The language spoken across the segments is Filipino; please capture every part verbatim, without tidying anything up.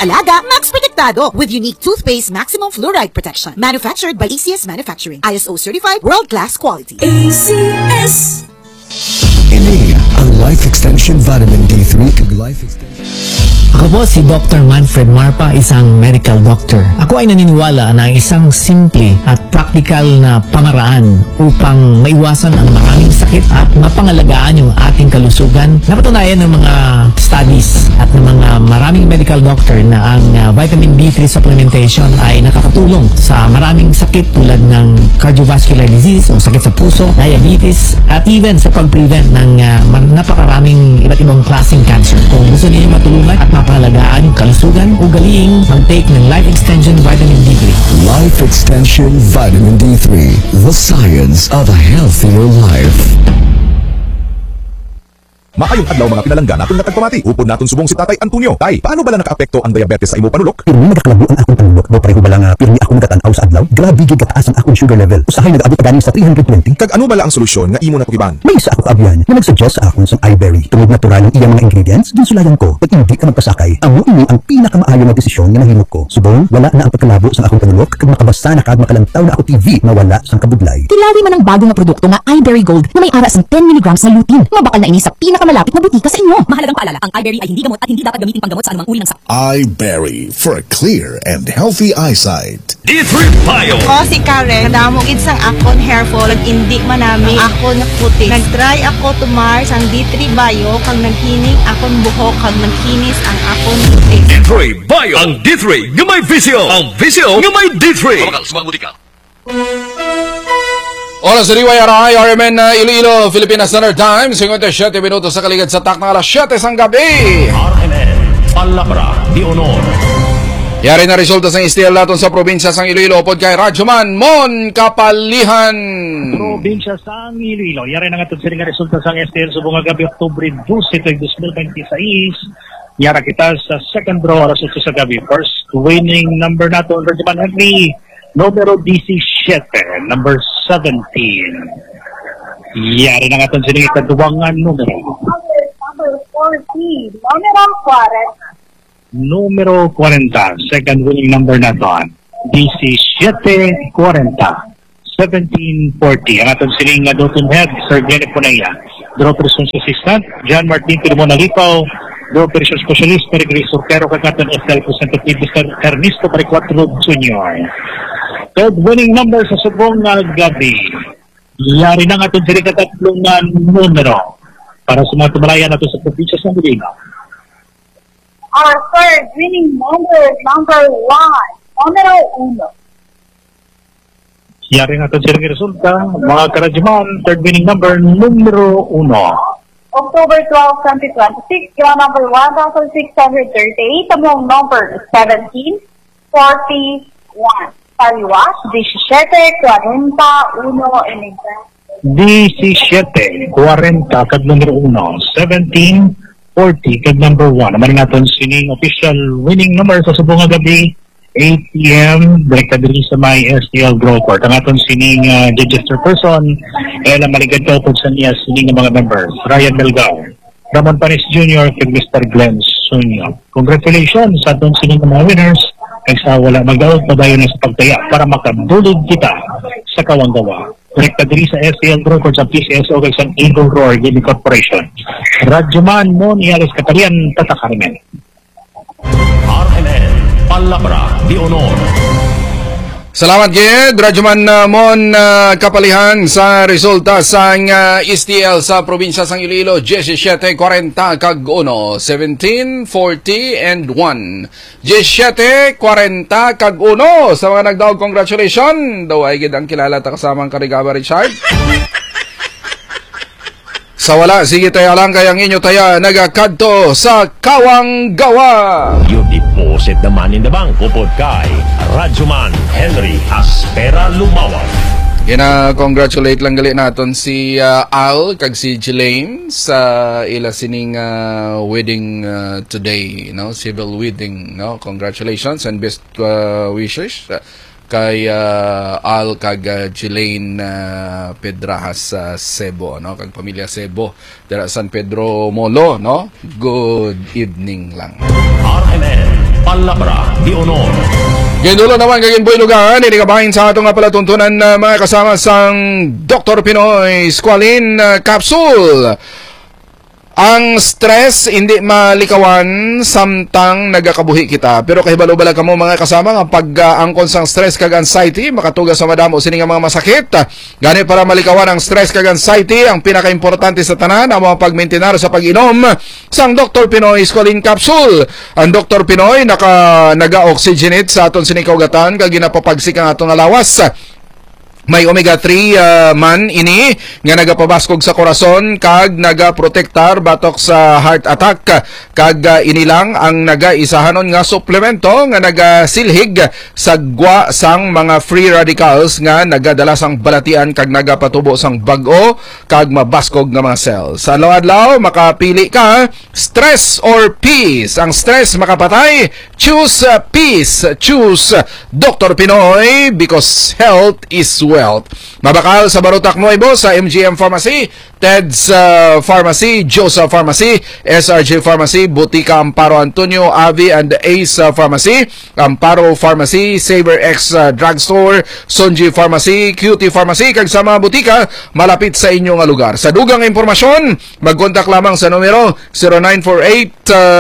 Alaga, Max Protektado with unique toothpaste maximum fluoride protection. Manufactured by A C S Manufacturing. I S O certified, world-class quality. A C S. Ini ang Life Extension Vitamin D three. Life Extension. Ako po si Doctor Manfred Marpa, isang medical doctor. Ako ay naniniwala na isang simple at practical na pamaraan upang maiwasan ang maraming sakit at mapangalagaan yung ating kalusugan. Napatunayan ng mga studies at ng mga maraming medical doctor na ang uh, vitamin D three supplementation ay nakakatulong sa maraming sakit tulad ng cardiovascular disease o sakit sa puso, diabetes, at even sa pag-prevent ng uh, napakaraming iba't ibang klaseng cancer. Kung gusto niyo matulungan at mapangalagaan yung kalusugan, ugaliing mag-take ng Life Extension Vitamin D three. Life Extension Vitamin D three. The science of a healthier life. Maayong adlaw mga pinalangga natong natagpamati. Upod naton subong si Tatay Antonio. Tay, paano bala nakaapekto ang diabetes sa imo panulok? Pirmi nagaklabo ang akong panulok. Do pareho bala nga pirmi ako nagatanaw sa adlaw. Grabe gid kataas ang akong sugar level. Usahay nag-abot pa ganing sa three hundred twenty. Kag ano bala ang solusyon nga imo nakugiban? May isa ako kaabyan na nagsuggest sa akon sa iBerry. Tungod natural ang iyang mga ingredients, ginsulayan ko. Pag hindi ka magpasakay, amo ini ang pinakamaayo na desisyon nga nahimo ko. Subong wala na ang pagkalabo sa akong panulok kag makabasa na kag makalantaw na ako T V na wala sang kabudlay. Kilali man ang bago nga produkto nga iBerry Gold na may aras ng ten milligrams na lutein. Mabakal na ini sa pinakamalapit na butika sa inyo. Mahalagang paalala, ang iBerry ay hindi gamot at hindi dapat gamitin panggamot sa anumang uri ng sakit. iBerry for a clear and healthy eyesight. D three Bio. Ko si Karen, nadamo gid sang akon hair fall, hindi manami ako naputi. Nag-try ako tumar sang D three Bio kag naghining akon buhok kag naghinis ang akon puti. D three Bio. Ang D three nga may visyo. Ang visyo nga may D three. Oras sa D Y R I, R M N uh, Iloilo, Philippine Standard Time, fifty-seven minutos sa kaligid sa tak ng alas siyete sang gabi. R M N, Palabra, Di Honor. Yari na resulta sa istil naton sa probinsya sang Iloilo pod kay Radyoman Mon Kapalihan. Probinsya sang Iloilo, yari na nga ito sa resulta sang istil subong nga gabi Oktubre twelve, twenty twenty-six. Yara kita sa second draw alas eight sa gabi. First winning number naton Radyoman Henry. Numero seventeen, number seventeen. Yari na nga ito sa mga kaduwangan numero. Number forty, numero forty. Numero forty, second winning number na ito. seventeen forty. seventeen forty. Ang atong siling nga Dotun Head, Sir Glenn Punaya. Draw Person Assistant, John Martin Pirmona Lipaw. Draw Person Specialist, Perigris Surquero, kagaton S L Representative, Mister Ernesto Paricuatro Junior Third winning number sa subong nga gabi. Yari na nga itong siri katatlong na numero para sa mga tumalayan nato sa probinsya sa Iloilo. Our third winning number is number one, numero uno. Yari nga itong siri resulta, mga karadyaman, third winning number, numero uno. October twelfth, twenty twenty-six, ground number one thousand six hundred thirty-eight, tamong number seventeen forty-one. Paliwas, seventeen forty-one in exam. seventeen forty kag numero uno, seventeen forty kag number one. Naman natin sining official winning number sa subong nga gabi, eight p m direkta diri sa may S T L Grow Court. Ang aton sining uh, registered person, eh na maligad ka po sa niya sining mga members. Ryan Melgao, Ramon Panis Junior kag Mister Glenn Sunyo. Congratulations sa aton sining mga winners. Kaya sa wala mag-out, padayon na sa pagtaya para makadulog kita sa Kawanggawa. Direkta diri sa S T L Grow Court sa P C S O kay San Eagle Roar Gaming Corporation. Radyoman Mon Iales Katarian, Tata Carmen. R M N, Palabra, Di Honor. Salamat gid Radyoman uh, Mon uh, Kapalihan sa resulta sang uh, S T L sa probinsya sang Iloilo, seventeen forty kag uno, seventeen forty and one. seventeen forty kag uno sa mga nagdaog, congratulations. Daw ay gid ang kilala ta kasamang Karigaba Richard. Sa wala, sige tayo lang kayang inyo taya nagakadto sa Kawanggawa. You deposit the money in the bank upod kay Radyoman Henry Aspera Lumawan. Gina-congratulate lang gali naton si uh, Al kag si Jelaine sa ila sining uh, wedding uh, today, no? Civil wedding, no? Congratulations and best uh, wishes uh, kay uh, Al kag uh, Jelaine uh, Pedrahas sa uh, Cebu, no? Kag pamilya Cebu dira San Pedro Molo, no? Good evening lang. R M N Palabra de Honor. Gindulo naman kaging buhay lugar, nilikabahin sa atong palatuntunan na mga kasama sang Doctor Pinoy Squalene uh, Capsule. Ang stress hindi malikawan samtang nagakabuhi kita. Pero kahibalo-bala ka mo mga kasama nga pag-angkon uh, sang stress kag anxiety, makatuga sa madamo sini nga mga masakit. Gani para malikawan ang stress kag anxiety, ang pinaka-importante sa tanan ang mga pag-maintinar sa pag-inom sang Doctor Pinoy Squalene Capsule. Ang Doctor Pinoy naka naga-oxygenate sa aton sini kaugatan kag ginapapagsik ang atong alawas. May omega three uh, man ini nga nagapabaskog sa korason kag nagaprotektar batok sa heart attack kag uh, inilang ang nagaisahanon nga suplemento nga nagasilhig sa gwa sang mga free radicals nga nagadala sang balatian kag nagapatubo sang bag-o kag mabaskog nga mga cells. Sa adlaw makapili ka stress or peace. Ang stress makapatay, choose uh, peace. Choose uh, Doctor Pinoy because health is wealth. Mabakal sa Barutak Nuevo sa M G M Pharmacy, Ted's uh, Pharmacy, Joseph Pharmacy, S R J Pharmacy, Butika Amparo Antonio, Avi and Ace uh, Pharmacy, Amparo Pharmacy, Saber X uh, Drugstore, Sonji Pharmacy, Cutie Pharmacy, kag sa mga butika malapit sa inyong lugar. Sa dugang impormasyon, mag-contact lamang sa numero zero nine four eight,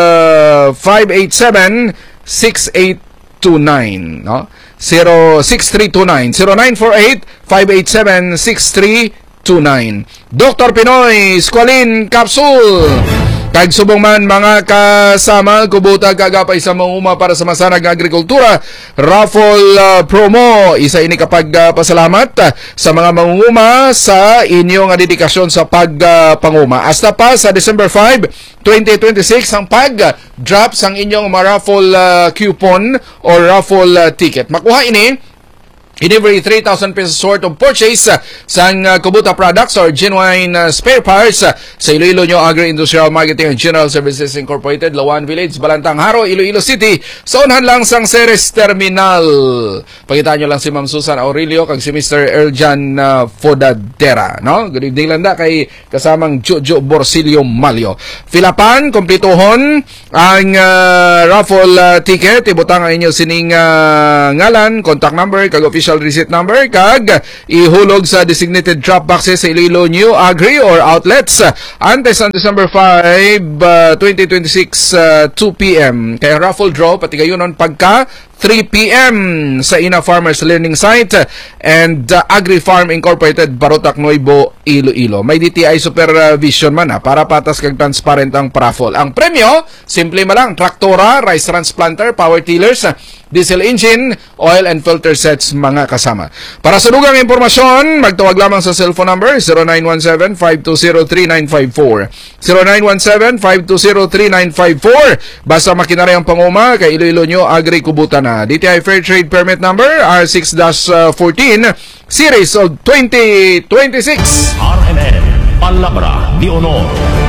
five eight seven, six eight two nine, no? zero six three two nine zero nine four eight, five eight seven, six three two nine. Doctor Pinoy Squalene Capsule. Kag subong man mga kasama, kubuta kagapay sa manguma para sa masanag nga agrikultura. Raffle uh, promo. Isa ini kapag uh, pasalamat uh, sa mga mangunguma sa inyong dedikasyon sa pagpanguma. Uh, Hasta pa sa December five, twenty twenty-six ang pag-drop sang inyong mga raffle uh, coupon or raffle uh, ticket. Makuha ini in every three thousand pesos worth of purchase uh, sang uh, Kubota products or genuine uh, spare parts uh, sa Iloilo Nyo Agri-Industrial Marketing and General Services Incorporated, Lawan Village, Balantang Haro, Iloilo City. Sa unhan lang sang Ceres Terminal. Pagitaan nyo lang si Ma'am Susan Aurelio kag si Mister Erjan uh, Fodadera. No? Good evening lang da kay kasamang Jojo Borsilio Malio. Filapan, kompletohon ang uh, raffle uh, ticket. Ibutang ang inyo sining uh, ngalan, contact number, kag official receipt number, kag ihulog sa designated drop boxes sa Iloilo New Agri or outlets antes on December five, twenty twenty-six, uh, two p m Kaya raffle draw pati gayunon pagka three p m sa Ina Farmers Learning Site and uh, Agri Farm Incorporated, Barutak Nuevo, Iloilo. May D T I supervision man ha, para patas kag transparent ang raffle. Ang premyo, simple malang, traktora, rice transplanter, power tillers, diesel engine, oil and filter sets mga kasama. Para sa dugang impormasyon, magtawag lamang sa cellphone number zero nine one seven, five two zero, three nine five four. zero nine one seven, five two zero, three nine five four. Basta makinari ang panguma kay Iloilo Nyo Agri Kubuta na. D T I Fair Trade Permit Number R six fourteen Series of twenty twenty-six. R M N Palabra de Honor.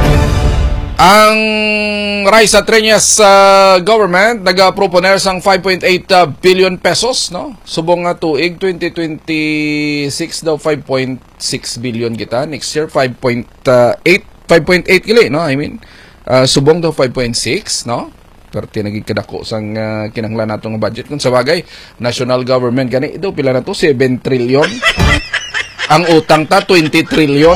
Ang Rice at Reñas uh, government naga-proponer sang five point eight uh, billion pesos, no? Subong nga tuig twenty twenty-six daw five point six billion kita. Next year five point eight five point eight kili, no? I mean, uh, subong daw five point six, no? Pero tinagig kadako sang uh, kinahanglan natong budget kung sa bagay national government gani ito pila na to seven trillion. Ang utang ta twenty trillion.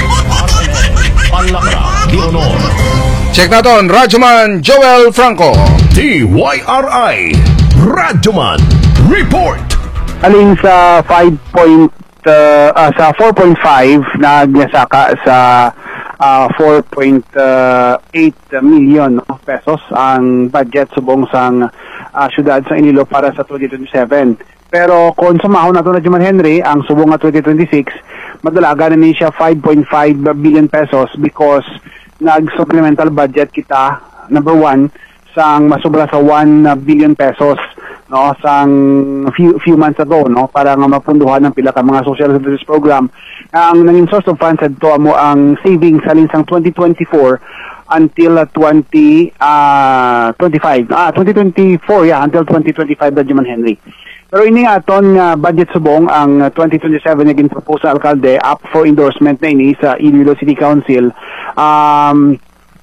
Palabra de Honor. Check naton Radyoman Joel Franco. T Y R I Radyoman Report. Aling sa five point uh, uh, sa four point five nagnasaka sa uh, four point eight million pesos ang budget subong sang uh, syudad sa Iloilo para sa twenty twenty-seven. Pero kung sumahon nato na Juman Henry ang subong nga twenty twenty-six, madalaga na ni siya five point five billion pesos because nag-supplemental budget kita, number one, sang masobra sa one billion pesos, no, sang few few months ago, no, para nga mapunduhan ng pila ka mga social services program. Ang nanging source of funds adto mo ang savings sa linsang twenty twenty-four until uh, twenty twenty-five. Ah, twenty twenty-four, yeah, until twenty twenty-five na Juman Henry. Pero ini nga aton uh, budget subong ang uh, twenty twenty-seven naging propose sa alkalde up for endorsement na ini sa Iloilo City Council um,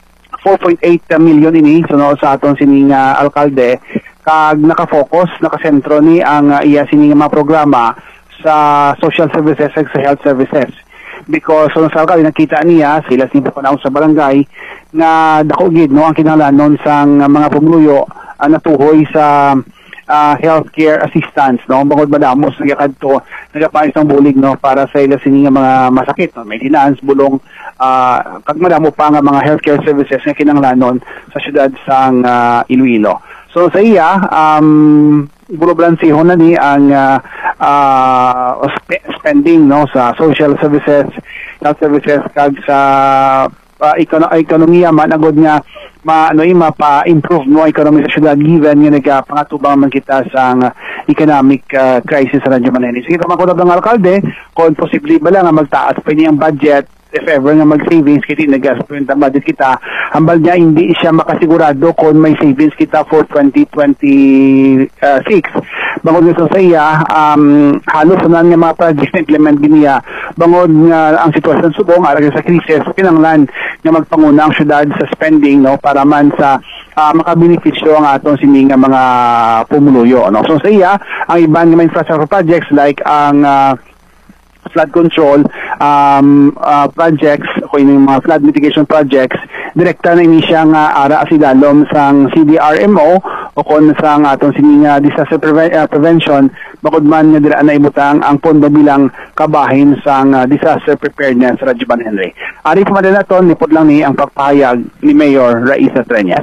four point eight million ini suno sa aton sining uh, alkalde kag naka-focus nakasentro ni ang uh, iya sining mga programa sa social services ag sa health services. Because so, sa alkalde nakita niya sila simple panahon sa barangay nga dako gid no ang kinahanglan sang uh, mga pumuluyo uh, natuhoy sa uh, healthcare assistance no bangod madamos nagakadto nagapaay sang bulig no para sa ila sini nga mga masakit no maintenance bulong uh, kag madamo pa nga mga healthcare services nga kinahanglanon sa syudad sang uh, Iloilo. So sa iya um buloblansihon na ni ang uh, uh, sp- spending no sa social services, health services kag sa uh, ekono- ekonomiya man agod nga ma ano mapa-improve no economy sa syudad given nga nagapangatubang man kita sa uh, economic uh, crisis sa Radyo Maneni. Sige ta makutab ng alkalde kung posible ba lang nga magtaas pa niya ang budget if ever nga mag-savings kita nag-spend ang budget kita hambal niya hindi siya makasigurado kung may savings kita for twenty twenty-six. Bangod nga sa iya um, halos na nga mga project na implement giniya bangod nga ang sitwasyon subong arag sa krisis kinanglan nga magpanguna ang syudad sa spending no para man sa uh, makabenepisyo ang atong sining mga pumuluyo no. So sa iya ang ibang mga infrastructure projects like ang uh, flood control um, uh, projects o yung mga flood mitigation projects direkta na ini siya nga ara asidalom sang C D R M O o kon sang atong sininga disaster preve- uh, prevention bakod man nga dira na ibutang ang pondo bilang kabahin sang uh, disaster preparedness sa Radyo Henry. Ari pa man naton lipod lang ni ang pagpahayag ni Mayor Raisa Treñas.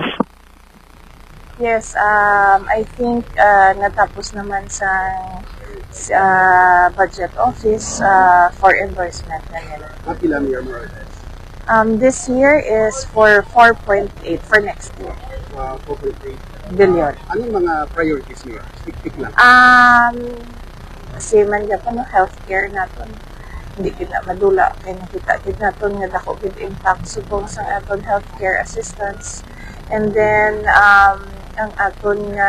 Yes, um, I think uh, natapos naman sa uh, budget office uh, for endorsement na nila. Kapila Mayor Morales? Um, this year is for four point eight for next year. Uh, four point eight billion. Anong mga priorities Mayor? Stick-stick lang. Um, kasi man dyan pa no, healthcare natin. Hindi kita madula. Kaya nakita din natin nga dako with impact subong sa aton healthcare assistance. And then, um, ang aton nga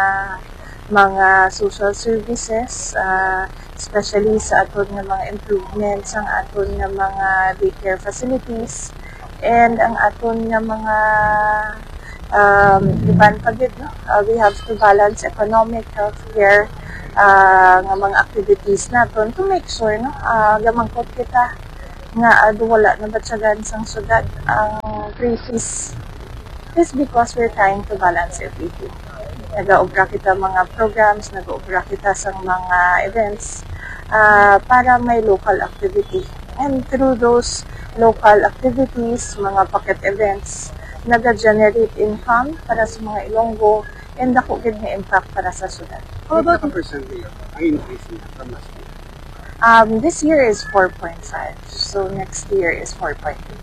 mga social services, uh, especially sa aton nga mga improvements, ang aton nga mga daycare facilities, and ang aton nga mga um, iban pagid, no? Uh, we have to balance economic, healthcare, uh, nga mga activities naton to make sure, no? Uh, gamangkot kita nga uh, wala na batsagan sang syudad ang crisis. This because we're trying to balance everything. Nag-aobra kita mga programs, nag-aobra kita sa mga events uh, para may local activity. And through those local activities, mga pocket events, nag-generate income para sa mga Ilonggo and ako gid nga impact para sa syudad. How about the percent here? Ang increase niya from last year? Um, this year is four point five. So next year is four point eight.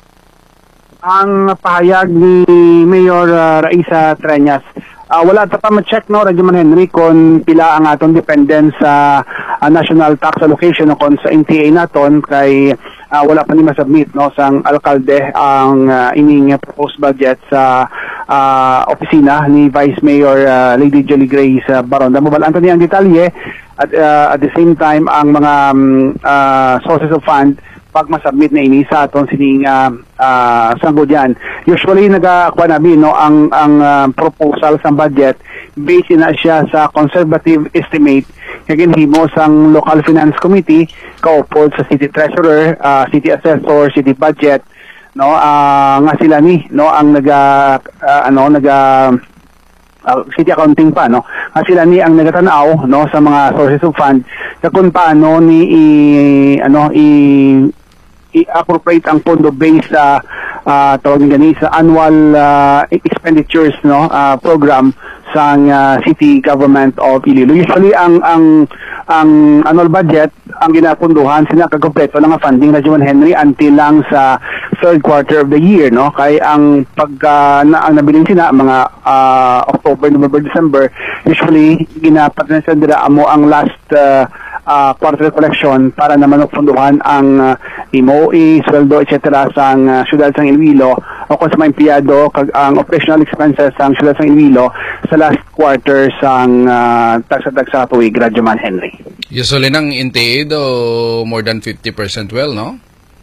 Ang pahayag ni Mayor uh, Raisa Treñas. Uh, wala ta pa ma-check no Radyo Henry kung pila ang atong dependence sa uh, national tax allocation o kung sa N T A naton kay uh, wala pa ni masubmit no sang alkalde ang uh, ining proposed budget sa uh, opisina ni Vice Mayor uh, Lady Jolie Grace uh, Baronda. Mabalaan niya ang detalye at uh, at the same time ang mga um, uh, sources of fund pag masubmit na ini sa aton sining uh, uh, sanggol diyan. Usually nagakuha nabi no ang ang uh, proposal sa budget based na siya sa conservative estimate kay ginhimo sang local finance committee kaupod sa city treasurer, uh, city assessor, city budget no uh, nga sila ni no ang naga uh, ano naga uh, city accounting pa no nga sila ni ang nagatanaw no sa mga sources of fund kung paano ni i, ano i i-appropriate ang pondo based sa uh, tawag nga ni sa annual uh, expenditures no uh, program sa uh, city government of Iloilo. Usually ang ang ang annual budget ang ginapunduhan sila kakompleto ng funding Radyo Henry until lang sa third quarter of the year no kay ang pag uh, na, ang nabilin sila mga uh, October, November, December usually ginapatensya dira amo ang last uh, uh, quarter collection para naman punduhan ang uh, M O E, sweldo, et cetera sa uh, syudad sang Iloilo o kung sa mga empleyado kag ang operational expenses sang syudad sang Iloilo sa last quarter sang uh, tagsa-tagsa tuig Radyo Henry. Usually ng N T A do more than fifty percent well, no?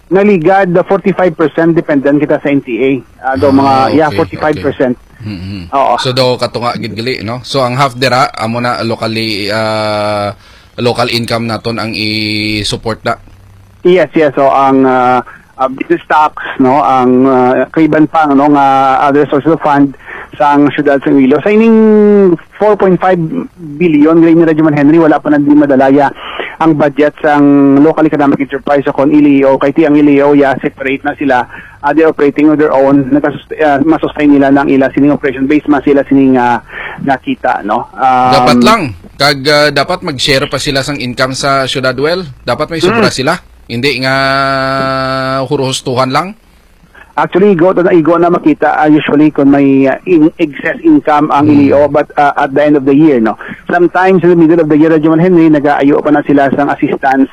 naligad the forty-five percent dependent kita sa N T A. Uh, do mga Ah, yeah okay, forty-five percent. okay. Mm-hmm. Oo. So daw katunga gid gali, no? So ang half dira amo na locally uh, local income naton ang i-support na. Yes, yes. So ang uh, uh, business tax, no, ang uh, kaiban pa no nga other sources of fund sa ang syudad sa Iloilo. Sa ining four point five billion gray ni Radyo Man Henry, wala pa nang di madalaya ang budget sa ang local economic enterprise sa kon L E O. Kay ti ang L E O ya separate na sila, uh, they're operating on their own, nakasustain uh, masustain nila lang ila sining operation base mas sila sining uh, nakita, no. Um, Dapat lang kag uh, dapat mag-share pa sila sang income sa syudad well. Dapat may sobra Mm. sila. Hindi nga huruhustuhan lang. Actually, igo na igo na makita uh, usually kung may uh, in excess income ang L E O, but uh, at the end of the year, no. Sometimes in the middle of the year, Radyo Man Henry, nag-aayo pa na sila sang assistance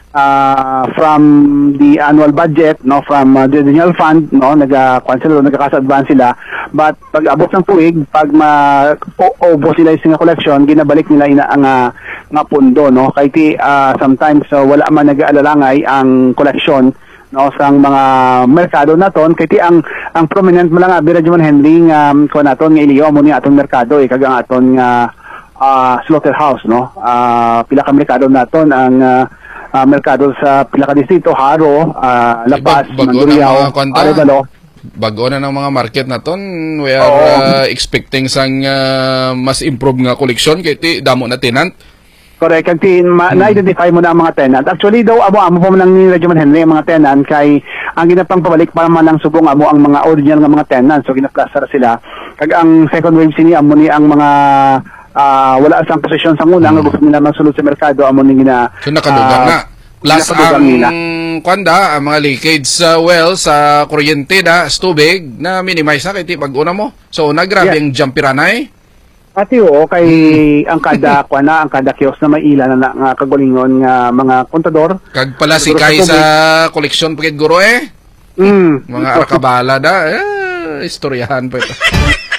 uh, from the annual budget, no, from uh, the general fund, no, nag-cancel o nagkakasa-advance sila. But pag abot ng tuig, pag ma-obo sila yung collection, ginabalik nila ina ang uh, nga pundo, no. Kaya ti, uh, sometimes uh, wala man nag-aalalangay ang collection, no, sang mga merkado naton. Kaya ti ang ang prominent mo lang abi Radyo Man Henry nga um, ko naton nga iliyo mo ni atong merkado eh kagang aton nga uh, slaughterhouse, no. Uh, pila ka merkado naton ang uh, uh, merkado sa pila ka distrito, Haro, uh, Lapas, Bag- bago na Mandurriao, mga kwanta. Arevalo. Bago na ng mga market naton, we are Oo. uh, expecting sang uh, mas improve nga collection kay ti damo na tenant. Correct. Kasi ma- na-identify mo na ang mga tenant. Actually daw, amo, amo pa man lang ni Radyo Man Henry ang mga tenant kay ang ginapang pabalik para man lang subong amo ang mga original nga mga tenant. So ginaplastar sila. Kag ang second wave sini amo ni ang mga uh, wala sang posisyon sa una nga gusto nila magsulod sa merkado amo ni gina. So nakadugang ah, na. Plus nakadugang ang nila. kwanda, ang mga leakage sa well, sa kuryente na, sa tubig, na minimize na kay ti pag-una mo. So nagrabe Yes. ang jampiranay. Ati oo, kay ang kada kwa na, ang kada kiosk na may ilan na, na nga kagalingon nga mga kontador. Kag pala si Siguro Kai sa sa koleksyon pagit guro eh. Mm. Mga arakabala da, eh, istoryahan pa ito.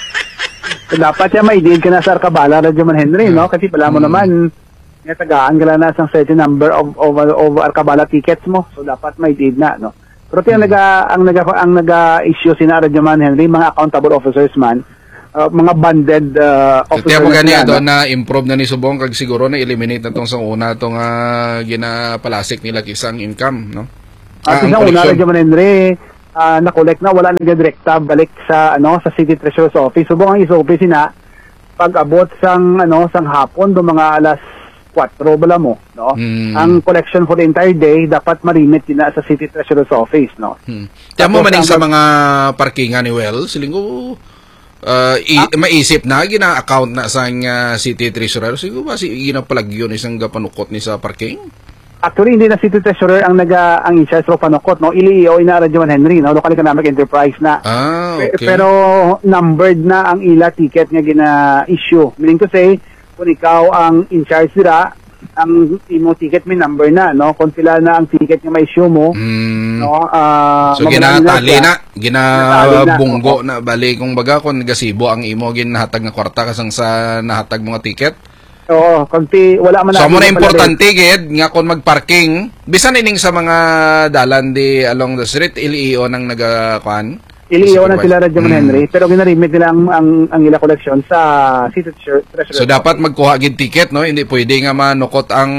So, dapat yan may deal ka na sa Arkabala, Radyo Man Henry, no? Kasi pala mo naman, nga tagaan ka lang na sa certain number of, of, of Arkabala tickets mo. So, dapat may deal na, no? Pero tiyan, naga, ang naga ang naga-issue sina Radyo Man Henry, mga accountable officers man, uh, mga banded uh, officers. Kaya po na ganyan sila, doon na improve na ni Subong kag siguro na eliminate na tong sa una tong uh, ginapalasik nila kisang income, no? At Ah, ang isang una, koleksyon. Radyo Man Henry, uh, na-collect na, wala nagdirekta balik sa ano sa City Treasurer's Office. Subong ang isopis sina, pag-abot sang ano sang hapon do mga alas kwatro bala mo, no? Hmm. Ang collection for the entire day dapat ma-remit na sa City Treasurer's Office, no? Hmm. Tiyan mo Tapos maning ang- sa mga parkingan ni Well, silinggo uh, i- maisip na gina-account na sa uh, City Treasurer. Siguro ba si ginapalagyo ni isang gapanukot ni sa parking? Actually, hindi na City Treasurer ang naga ang in-charge ro panukot, no? Ili o ina Radyo Man Henry, no? Local Economic Enterprise na. Ah, Pe- okay. Pero numbered na ang ila ticket nga gina-issue. Meaning to say, kung ikaw ang in-charge nila, ang imo ticket may number na, no? Kung sila na ang ticket nga may issue mo, no? ah, So mabalaan ginatali siya. na, Ginatali na, ginabunggo na, bali kung baga kung gasibo ang imo ginahatag nga kwarta kasang sa nahatag mga ticket. Oo, kunti wala man So mo na natin importante gid nga kung magparking, bisan ining sa mga dalan di along the street L E O nang nagakuan. Iliiwan na sila Radyo Man Mm. Henry, pero ginarimit nila ang, ang, ang ila collection sa City Treasurer. So dapat magkuha gid ticket, no? Hindi pwede nga manukot ang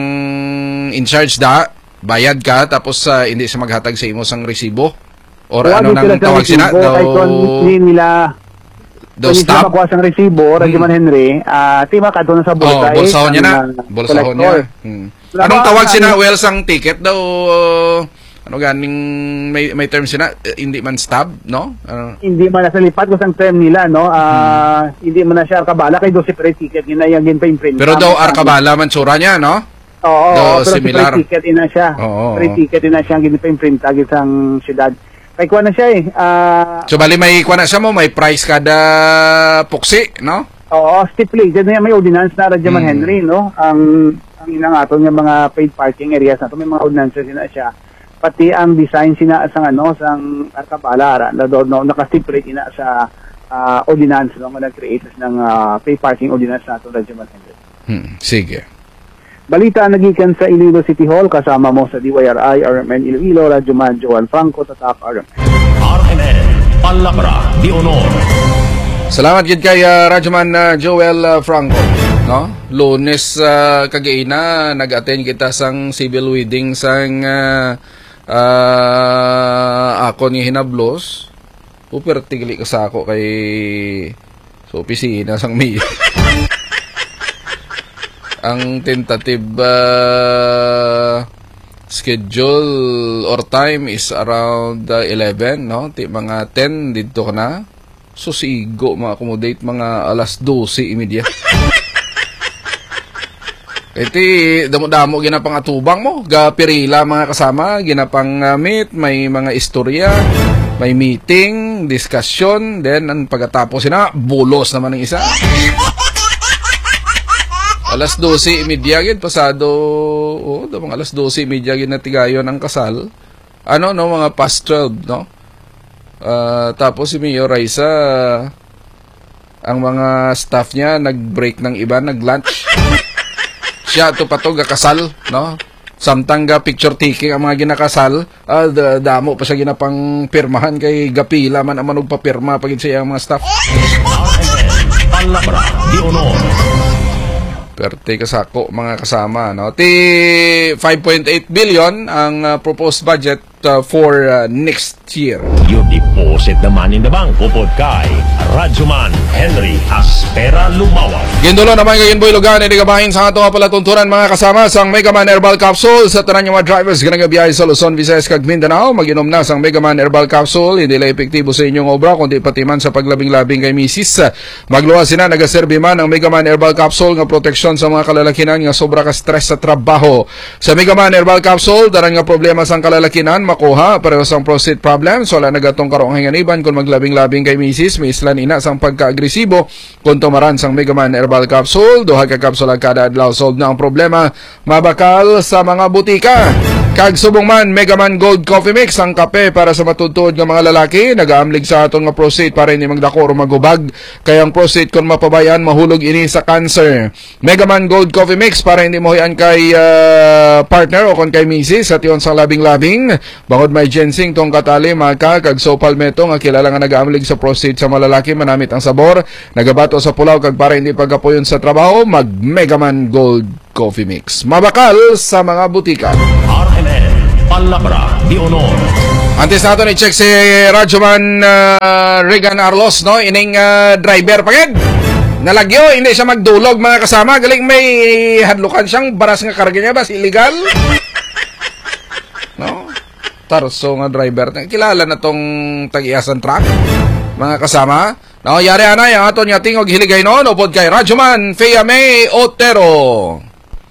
in charge da, bayad ka tapos uh, hindi siya maghatag sa imo sang resibo. Or ano nang tawag sina? Kahit kung hindi nila Daw kung hindi sila stop? makuha sang resibo, Radyo Man Henry, ah tima ka doon sa bulsa. Oh, bulsahon niya na. Bulsahon niya. Hmm. Anong tawag sina Well sang ticket daw? Uh, ano ganing may may term sina? Uh, hindi man stub, no? Uh, Hindi man na sa lipat ko sang term nila, no? Ah, hindi man na siya arkabala kay do separate ticket yun na yung gin pa imprint. pero daw arkabala man tsura niya, no? Oo, daw pero similar. separate ticket ina siya. Oo, Separate oo. ticket ina siya ang gin pa imprint tagi sang syudad. Kay kuha na siya eh. Ah, So bali may kuha na siya mo, may price kada puksi, no? Oo, stipulated na yan. May ordinance na Radyo Man Hmm. Henry, no? Ang ang inangaton ng mga paid parking areas na to, may mga ordinances na siya. Pati ang design sina sang ano, sang arkabala, na do no, naka-stipulate ina sa ah, ordinance, no? Nga nag-create ng ah, paid parking ordinance na to Radyo Man Henry. Hmm, sige. Balita nagikan sa Iloilo City Hall kasama mo sa D Y R I, R M N Iloilo, Radyo Man, Joel Franco, Tatak, R M N. R M N, Palabra de Honor. Salamat gid kay uh, Radyoman uh, Joel uh, Franco, no? Lunes uh, kagaina nag-attend kita sang civil wedding sang uh, uh, ako ni hinablos. Super tigli ka sa ako kay so opisina sang mi. Ang tentative uh, schedule or time is around uh, eleven, no? Ti mga ten dito ka na. So sigo ma-accommodate mga alas dose imedya. Iti damo-damo ginapang atubang mo, gapirila mga kasama, ginapang uh, meet, may mga istorya, may meeting, discussion, then ang pagkatapos na bulos naman ng isa. Alas dose imedya gid pasado, oh, damang alas dose imedya gid na tigayon ang kasal. Ano no, mga past twelve, no? Uh, tapos si Mayor Raisa, ang mga staff niya nag-break ng iba, nag-lunch. Siya to patog kasal, no? Samtang ga picture taking ang mga ginakasal, uh, damo pa siya ginapang pirmahan kay gapila man ang manog papirma pagid siya ang mga staff. Palabra de Honor. Perte kasako mga kasama, no? Ti five point eight billion ang uh, proposed budget uh, for uh, next year. You deposit the money in the bank. Upod kay Radyoman Henry Aspera Lumawag. Gindulo naman kayo boy lugan hindi kabahin sa ato nga palatuntunan mga kasama sang Megaman Herbal Capsule sa tanan mga drivers ganang gabiyahe sa Luzon, Visayas kag Mindanao. Mag-inom na sang Megaman Herbal Capsule, hindi lang epektibo sa inyong obra kundi pati man sa paglabing-labing kay misis. Magluwas sina nagaserbi man ang Megaman Herbal Capsule nga proteksyon sa mga kalalakinan nga sobra ka stress sa trabaho. Sa Megaman Herbal Capsule daran nga problema sang kalalakinan makuha pareho sang prostate problems, wala nagatong karong hinganiban kung maglabing-labing kay misis, may islan ina sang pagka-agresibo kung tumaran sang Megaman Herbal Capsule. Duha ka kapsula kada adlaw, solve na ang problema, mabakal sa mga butika. Kag subong man Megaman Gold Coffee Mix, ang kape para sa matutod nga mga lalaki, nagaamlig sa aton nga prostate para hindi magdako o magubag, kaya ang prostate kung mapabayan mahulog ini sa cancer. Megaman Gold Coffee Mix para hindi mohian kay uh, partner o kon kay misis at yon sa labing-labing. Bangod may ginseng tong katali maka kag so palmetto nga kilala nga nagaamlig sa prostate sa mga lalaki, manamit ang sabor, nagabato sa pulaw kag para hindi pagapuyon sa trabaho, mag Megaman Gold Coffee Mix. Mabakal sa mga butika. R M N, Palabra de Honor. Antes nato ni check si Radyoman uh, Regan Arlos, no? Ining uh, driver pagid. Nalagyo, hindi siya magdulog mga kasama. Galing may hadlukan siyang baras nga karga niya ba? Illegal? No? Tarso nga driver. Kilala na tong tag-iasan truck mga kasama. No, yari anay ang aton nga tingog hiligay noon upod kay Radyoman Fea May Otero.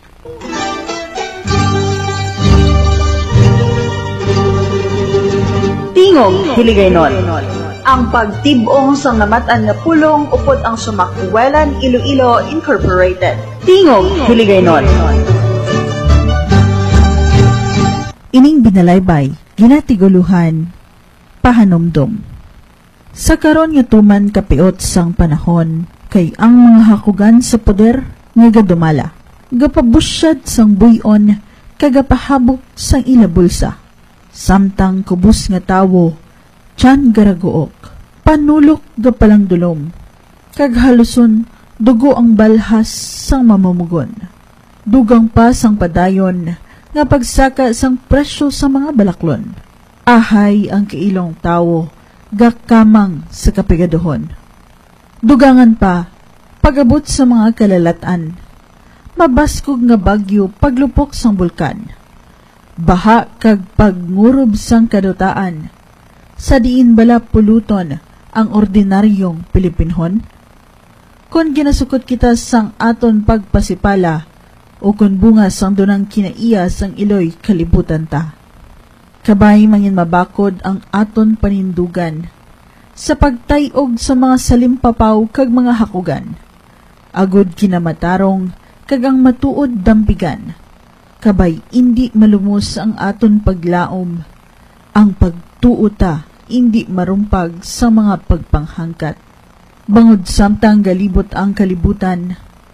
Tingog Hiligaynon. Ang pagtibong sang namatan nga pulong upod ang Sumakbuelan Iloilo Incorporated. Tingog Hiligaynon. Ining binalaybay, ginatiguluhan, pahanomdom. Sa karon nga tuman kapiot sang panahon, kay ang mga hakugan sa poder nga gadumala, gapabusyad sang buyon, kagapahabok sang ilabulsa. Samtang kubos nga tawo, tiyan garagook, panulok gapalang dulom, kaghaluson dugo ang balhas sang mamumugon. Dugang pa sang padayon, nga pagsaka sang presyo sa mga balaklon. Ahay ang kailong tawo, gakamang sa kapigaduhon. Dugangan pa, pagabot sa mga kalalatan, mabaskog nga bagyo paglupok sang bulkan. Baha kag pagngurub sang kadutaan, sa diin bala puluton ang ordinaryong Pilipinhon? Kung ginasukot kita sang aton pagpasipala, o kung bunga sang dunang kinaiya sang iloy kalibutan ta. Kabay mangin mabakod ang aton panindugan, sa pagtayog sa mga salimpapaw kag mga hakugan. Agud kinamatarong kag ang matuod dampigan. Kabay indi malumos ang aton paglaom, ang pagtuota indi marumpag sa mga pagpanghangkat. Bangod samtang galibot ang kalibutan,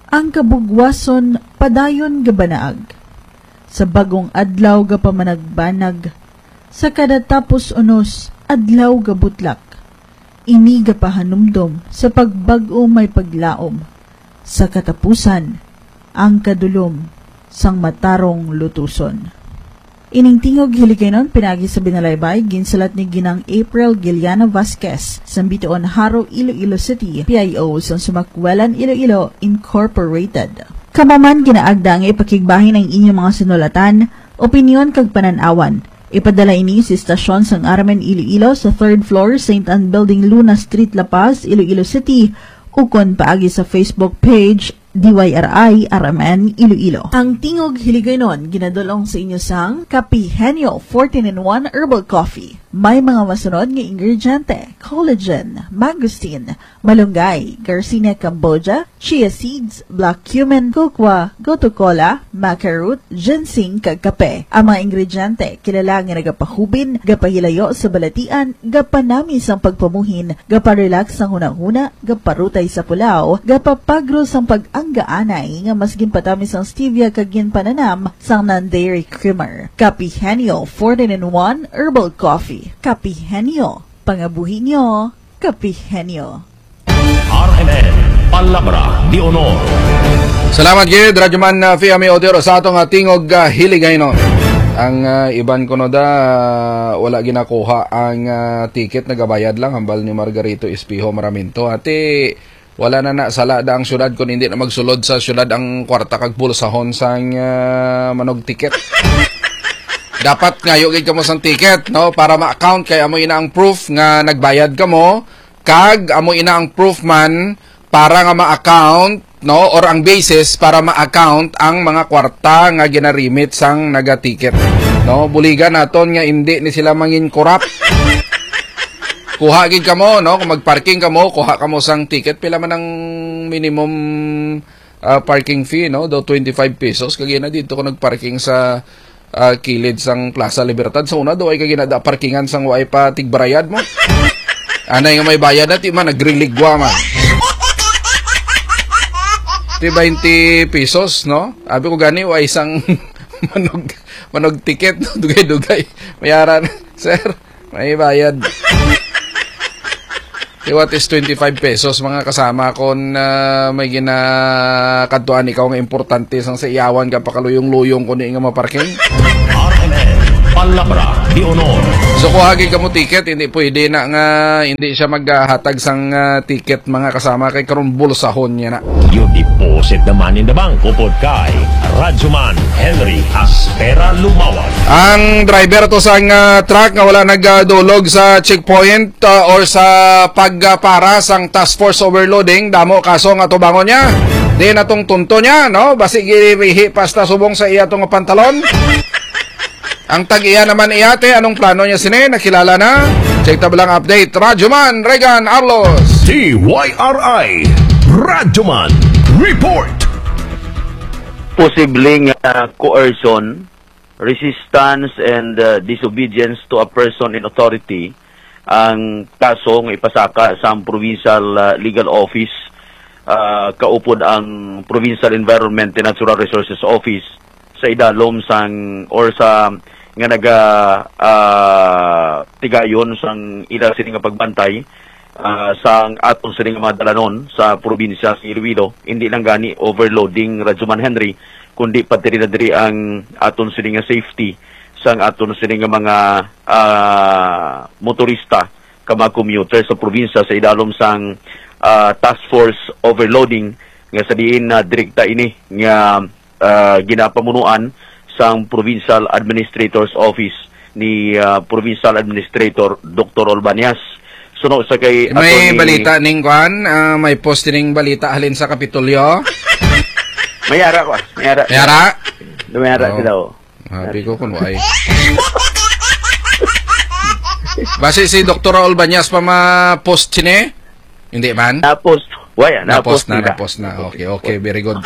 Ang kabugwason padayon gabanaag. Sa bagong adlaw gapamanagbanag. Sa kadatapos unos adlaw gabutlak. Ini gapahanumdom sa pagbag-o may paglaom. Sa katapusan, ang kadulom sang matarong lutuson. Ining tingog hiligaynon pinagi sa binalaybay ginsalat ni Ginang April Giliana Vasquez sa Bitoon Haro, Iloilo City, P I O sa Sumakwelan Iloilo Incorporated. Kamaman ginaagda nga ipakigbahin ang inyong mga sinulatan, opinyon kag pananawan. Ipadala ini sa istasyon sang Aramen Iloilo sa third floor Saint Anne Building, Luna Street, La Paz, Iloilo City, ukon paagi sa Facebook page D Y R I Aramen Iloilo. Ang tingog hiligaynon ginadulong sa inyo sang Kapihenyo fourteen in one Herbal Coffee. May mga masunod nga ingrediente: collagen, mangosteen, malunggay, Garcinia cambogia, chia seeds, black cumin, kokwa, gotu kola, maca root, ginseng kag kape. Ang mga ingrediente kilala nga nagapahubin, gapahilayo sa balatian, gapanami sang pagpamuhin, gaparelax sang hunang-huna, gaparutay sa pulaw, gapapagro sang pag-anggaanay nga mas ginpatamis ang stevia kag ginpananam sang non-dairy creamer. Kapihenyo fourteen in one Herbal Coffee. Kapihenyo, pangabuhi nyo, Kapihenyo. R M N, Palabra di Honor. Salamat gid, Radyoman uh, Fiame Otero sa atong uh, tingog uh, hiligaynon. Ang uh, iban ko no da, uh, wala ginakuha ang uh, ticket, nagabayad lang, hambal ni Margarito Espijo Maraminto. Ati, wala na na sala da ang syudad kung hindi na magsulod sa syudad ang kwarta kag pulsahon sang uh, manog ticket. Dapat ngayo gid kamo sang ticket, no, para ma-account kay amo ina ang proof nga nagbayad kamo, kag amo ina ang proof man para nga ma-account, no, or ang basis para ma-account ang mga kwarta nga ginarimit sang naga-ticket. No, buligan naton nga hindi ni sila mangin corrupt. Kuha gid kamo, no, kung magparking kamo, kuha kamo sang ticket, pila man ang minimum uh, parking fee, no, do twenty-five pesos kag na dito ko nagparking sa Uh, kilid sang Plaza Libertad. Sa una do ay kaginada parkingan sang way pa tigbarayad mo. Anay nga may bayad na ti man nagriligwa man. Ti twenty pesos, no? Abi ko gani way isang manog manog ticket, no? Dugay-dugay. Mayaran, sir, may bayad. Ti what is twenty-five pesos mga kasama kon uh, may ginakadtuan ikaw nga importante sang sa iyawan ka pakaluyong-luyong kun nga maparking. R M N, Palabra di Honor. So kuhagi ka mo ticket, hindi pwede na nga hindi siya maghatag sang uh, ticket mga kasama kay karon bulsahon niya na. You deposit the money in the bank upod kay Radyoman Henry Aspera Lumawag. Ang driver to sang uh, truck nga wala nagdulog sa checkpoint uh, or sa pagpara uh, sang task force overloading, damo kaso nga tubangon niya. Di na tong tunto niya, no? Basi girihi pasta subong sa iya tong pantalon. Ang tag-iya naman iyate, anong plano niya sine? Nakilala na? Check tabalang update. Radyoman Regan Arlos. D Y R I Radyoman Report. Posibleng uh, coercion, resistance, and uh, disobedience to a person in authority ang kaso ng ipasaka sa Provincial uh, Legal Office, uh, kaupod ang Provincial Environment and Natural Resources Office sa idalom sang or sa nga naga uh, tigayon sang ila sining nga pagbantay uh, sang aton sining mga dalanon sa probinsya sa Iloilo. Hindi lang gani overloading, Radyoman Henry, kundi pati rin na diri ang aton sining nga safety sang aton sining nga mga uh, motorista kama commuter sa probinsya sa idalom sang uh, task force overloading nga sa diin na uh, direkta ini nga uh, ginapamunuan sang Provincial Administrator's Office ni uh, Provincial Administrator Doctor Olbanias. Suno sa kay may attorney, balita ning kwan, uh, may posting balita halin sa Kapitolyo. Mayara ko, mayara. Mayara? Mayara oh. sila oh. Habi ko kun way. Base si Doctor Olbanias pa ma-post sine? Hindi man? Na-post. Waya, na-post na, na-post na, na. Okay, okay, very good.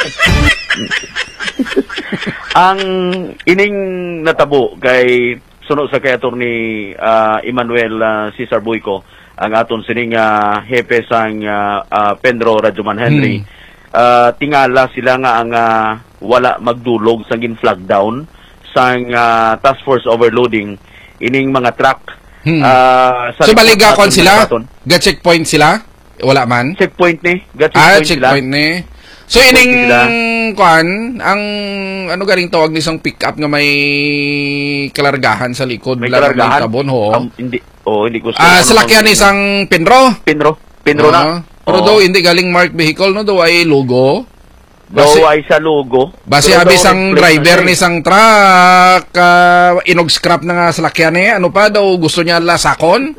Ang ining natabo kay sunod sa kay attorney uh, Emmanuel uh, Cesar Boyco, ang aton sining uh, hepe sang uh, uh, Pedro Radyoman Henry, hmm. uh, tingala sila nga ang uh, wala magdulog sa gin flag down sang uh, task force overloading ining mga truck. Hmm. Uh, so baliga kon sila? Ga-checkpoint sila? Wala man? Checkpoint ni. Ga-checkpoint ah, sila. checkpoint ni. So ining kuan, ang ano galing tawag ni isang pick up nga may kalargahan sa likod, may kalargahan tabon ho. Um, hindi oh, hindi ko. Ah, sa lakyan isang Pinro. Pinro. Pinro uh, na. Pero oh. daw hindi galing marked vehicle no, daw ay logo. Basi, daw ay sa logo. Basi abi isang driver ni isang truck, uh, inog scrap na nga sa lakyan eh. Ano pa daw gusto niya lasakon?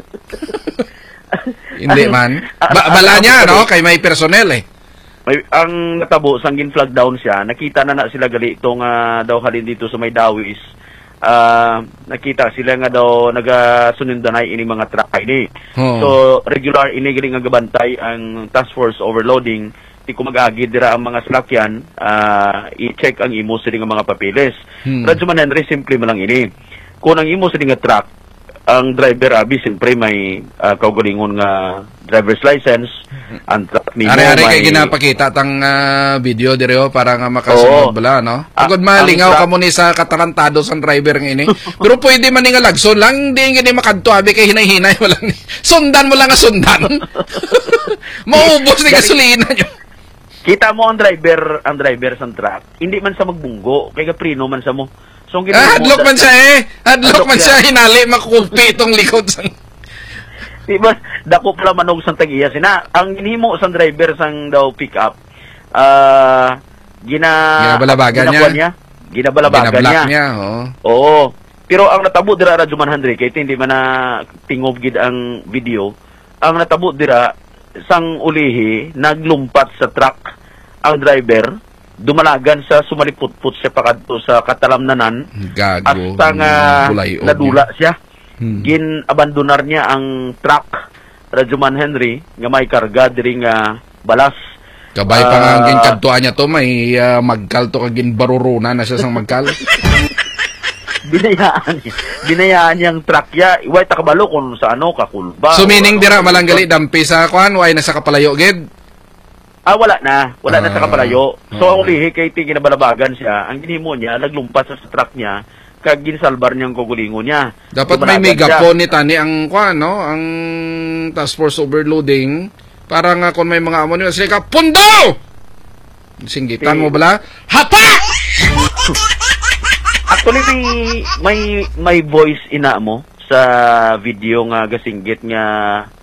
Hindi man. Ba bala niya no, kay may personnel eh. May, ang natabo, sanggin flag down siya, nakita na na sila gali itong uh, daw halin dito sa may Dawis. Uh, nakita sila nga daw nagasunundanay ini mga truck ini. Oh. So, regular ini gali nga gabantay ang task force overloading. Di ko mag-agi dira ang mga salakyan, uh, i-check ang imo sa nga mga papilis. Hmm. Radyoman Henry, simple mo lang ini. Kung ang imo sa nga truck, ang driver abi siyempre may uh, kaugalingon nga driver's license, ang truck nimo may ari-ari kay ginapakita tang uh, video direo para nga makasunod bala no. Pagod malingaw ka mo ni sa katarantado sang driver ng ini. Pero pwede man nga lagson lang di ngini makadto abi kay hinay-hinay wala ni. Sundan mo lang nga sundan. Maubos ni gasolina nyo. Kita mo ang driver, ang driver sang truck, hindi man sa magbunggo, kay kaprino man sa mo. So, ah, hadlock man siya eh. Hadlock man siya, hinali, makukumpi itong likod. Diba, dako pala manog sang tagiya. Sina, ang hinimo sang driver sang daw pick up, uh, gina... Ginabalabagan niya. niya. Ginabalabagan niya. niya oh. Oo. Pero ang natabo dira, Radyo one hundred, kahit hindi man na tingob gid ang video, ang natabo dira, sang ulihi, naglumpat sa truck ang driver, dumalagan sa sumaliputput siya pakadto sa katalamnanan. Gago. Hasta nga nadula siya. Hmm. Gin-abandonar niya ang truck, Radyoman Henry, nga may karga diri nga balas. Kabay pa nga ang uh, ginkantuan niya to, may uh, magkal to kagin baruruna na siya sang magkal. Binayaan niya. Binayaan niyang truck ya. Iway takabalo kung sa ano, kakulba. So meaning dira malanggali dampi sa kwan, way nasa kapalayo gid. Ah, wala na. Wala uh, na sa kapalayo. So, ang ulihi, kay ginabalabagan siya, ang ginimo niya, naglumpat sa truck niya, kag ginsalbar niyang kugulingo niya. Dapat may megapone ni tani ang, kwan, no? Ang task force overloading, para nga kung may mga amon nyo, sila ka, pundo! Singgitan mo bala, hapa! Actually, may, may, may voice ina mo sa video nga gasinggit nga